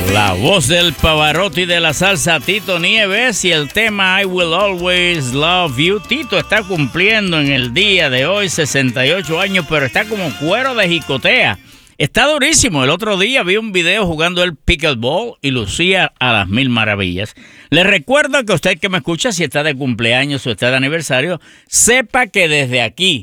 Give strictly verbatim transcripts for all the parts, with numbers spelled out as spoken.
La voz del Pavarotti de la salsa, Tito Nieves, y el tema I Will Always Love You. Tito está cumpliendo en el día de hoy sesenta y ocho años, pero está como cuero de jicotea. Está durísimo. El otro día vi un video jugando el pickleball y lucía a las mil maravillas. Les recuerdo que usted que me escucha, si está de cumpleaños o está de aniversario, sepa que desde aquí,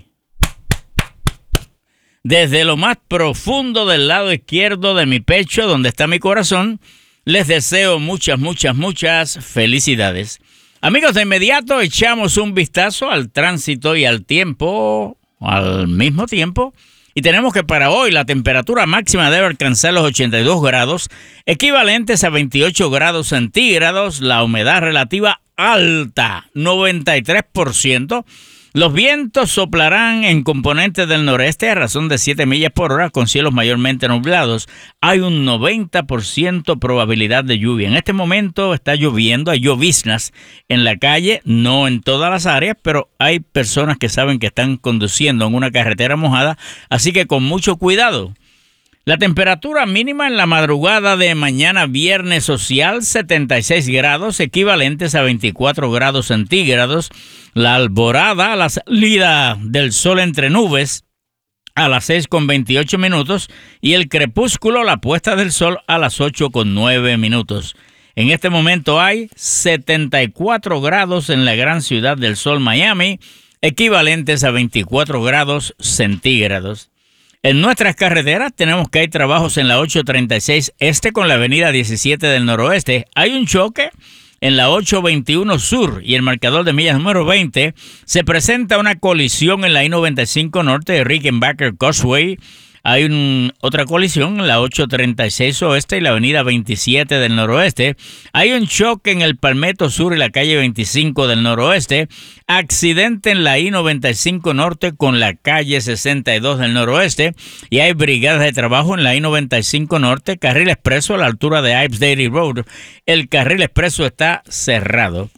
desde lo más profundo del lado izquierdo de mi pecho, donde está mi corazón, les deseo muchas, muchas, muchas felicidades. Amigos, de inmediato echamos un vistazo al tránsito y al tiempo al mismo tiempo. Y tenemos que para hoy la temperatura máxima debe alcanzar los ochenta y dos grados, equivalentes a veintiocho grados centígrados, la humedad relativa alta, noventa y tres por ciento. Los vientos soplarán en componentes del noreste a razón de siete millas por hora con cielos mayormente nublados. Hay un noventa por ciento probabilidad de lluvia. En este momento está lloviendo, hay lloviznas en la calle, no en todas las áreas, pero hay personas que saben que están conduciendo en una carretera mojada, así que con mucho cuidado. La temperatura mínima en la madrugada de mañana viernes social, setenta y seis grados, equivalentes a veinticuatro grados centígrados. La alborada, la salida del sol entre nubes, a las seis con veintiocho minutos. Y el crepúsculo, la puesta del sol, a las ocho con nueve minutos. En este momento hay setenta y cuatro grados en la gran ciudad del sol, Miami, equivalentes a veinticuatro grados centígrados. En nuestras carreteras tenemos que hay trabajos en la ocho treinta y seis Este con la avenida diecisiete del Noroeste. Hay un choque en la ocho veintiuno Sur y el marcador de millas número veinte. Se presenta una colisión en la I noventa y cinco Norte de Rickenbacker Causeway. Hay un, otra colisión en la ocho treinta y seis Oeste y la avenida veintisiete del Noroeste. Hay un choque en el Palmetto Sur y la calle veinticinco del Noroeste. Accidente en la I noventa y cinco Norte con la calle sesenta y dos del Noroeste. Y hay brigadas de trabajo en la I noventa y cinco Norte, carril expreso a la altura de Ives Dairy Road. El carril expreso está cerrado.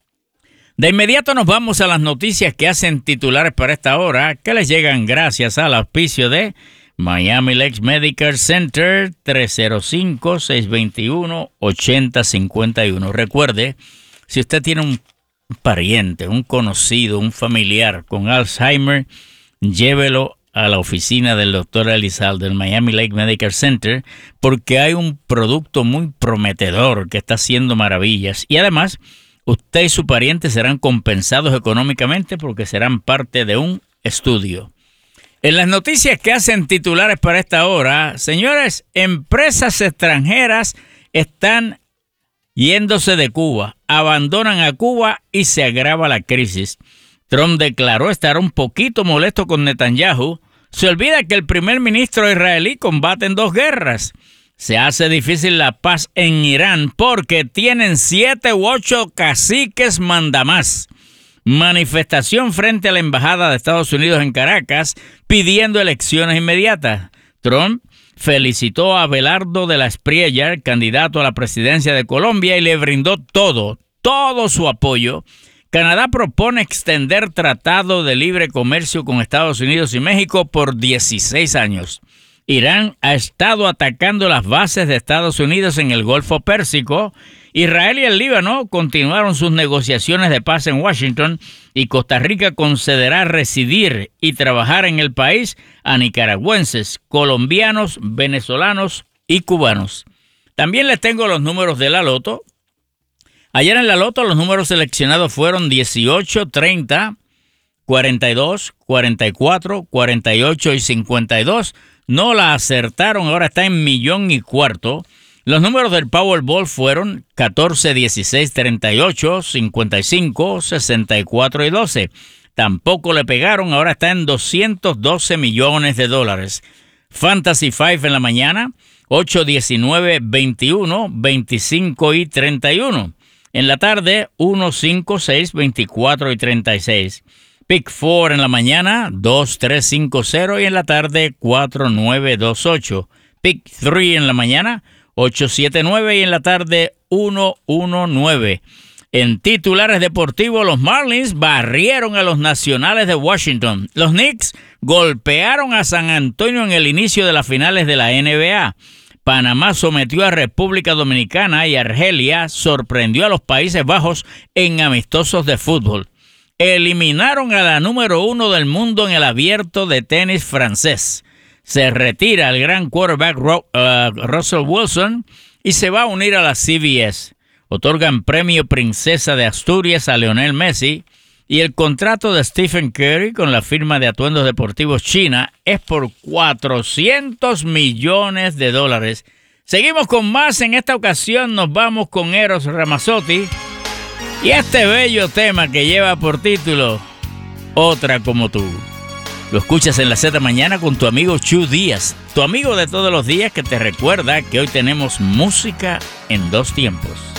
De inmediato nos vamos a las noticias que hacen titulares para esta hora, que les llegan gracias al auspicio de Miami Lakes Medical Center, tres cero cinco, seis dos uno, ocho cero cinco uno. Recuerde, si usted tiene un pariente, un conocido, un familiar con Alzheimer, llévelo a la oficina del doctor Elizalde del Miami Lakes Medical Center, porque hay un producto muy prometedor que está haciendo maravillas. Y además, usted y su pariente serán compensados económicamente porque serán parte de un estudio. En las noticias que hacen titulares para esta hora, señores, empresas extranjeras están yéndose de Cuba, abandonan a Cuba y se agrava la crisis. Trump declaró estar un poquito molesto con Netanyahu. Se olvida que el primer ministro israelí combate en dos guerras. Se hace difícil la paz en Irán porque tienen siete u ocho caciques mandamás. Manifestación frente a la Embajada de Estados Unidos en Caracas pidiendo elecciones inmediatas. Trump felicitó a Abelardo de la Espriella, candidato a la presidencia de Colombia, y le brindó todo, todo su apoyo. Canadá propone extender tratado de libre comercio con Estados Unidos y México por dieciséis años. Irán ha estado atacando las bases de Estados Unidos en el Golfo Pérsico. Israel y el Líbano continuaron sus negociaciones de paz en Washington y Costa Rica concederá residir y trabajar en el país a nicaragüenses, colombianos, venezolanos y cubanos. También les tengo los números de la Loto. Ayer en la Loto los números seleccionados fueron dieciocho, treinta, cuarenta y dos, cuarenta y cuatro, cuarenta y ocho y cincuenta y dos. No la acertaron, ahora está en millón y cuarto. Los números del Powerball fueron catorce, dieciséis, treinta y ocho, cincuenta y cinco, sesenta y cuatro y doce. Tampoco le pegaron, ahora está en doscientos doce millones de dólares. Fantasy cinco en la mañana, ocho, diecinueve, veintiuno, veinticinco y treinta y uno. En la tarde, uno, cinco, seis, veinticuatro y treinta y seis. Pick cuatro en la mañana, dos, tres, cinco, cero y en la tarde, cuatro, nueve, dos, ocho. Pick tres en la mañana, ocho, siete, nueve y en la tarde, uno, uno, nueve. En titulares deportivos, los Marlins barrieron a los Nacionales de Washington. Los Knicks golpearon a San Antonio en el inicio de las finales de la N B A. Panamá sometió a República Dominicana y Argelia sorprendió a los Países Bajos en amistosos de fútbol. Eliminaron a la número uno del mundo en el abierto de tenis francés. Se retira el gran quarterback Ro- uh, Russell Wilson y se va a unir a la C B S. Otorgan premio Princesa de Asturias a Lionel Messi y el contrato de Stephen Curry con la firma de atuendos deportivos china es por cuatrocientos millones de dólares. Seguimos con más. En esta ocasión nos vamos con Eros Ramazzotti y este bello tema que lleva por título Otra como tú. Lo escuchas en la Z Mañana con tu amigo Chu Díaz, tu amigo de todos los días que te recuerda que hoy tenemos música en dos tiempos.